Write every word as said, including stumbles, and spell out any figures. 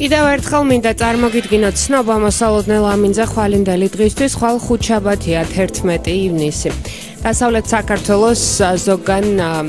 კიდევ ერთხელ მინდა წარმოგიდგინოთ ცნობა მოსალოდნელ ამინძა ხვალინდელი დღისთვის ხვალ ხუთშაბათია თერთმეტი ივნისი. დასავლეთ საქართველოს ზოგან